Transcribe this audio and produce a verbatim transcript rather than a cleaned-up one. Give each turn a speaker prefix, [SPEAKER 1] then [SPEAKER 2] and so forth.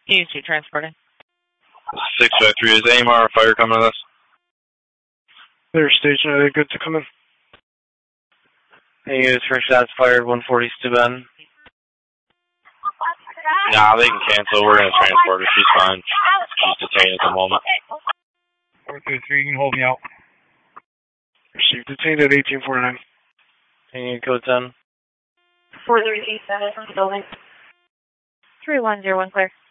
[SPEAKER 1] T two transporting.
[SPEAKER 2] six five three, is A M R fire coming to us?
[SPEAKER 3] They're station, are they good to come in?
[SPEAKER 4] Hey, use first shots fired, one forty to Ben.
[SPEAKER 2] Nah, they can cancel. We're going to transport her. She's fine. She's detained at the moment.
[SPEAKER 5] four three three, you can hold me out.
[SPEAKER 3] Received detained at eighteen forty-nine.
[SPEAKER 4] Can you code ten?
[SPEAKER 1] four three eight seven, building. three one zero one, clear.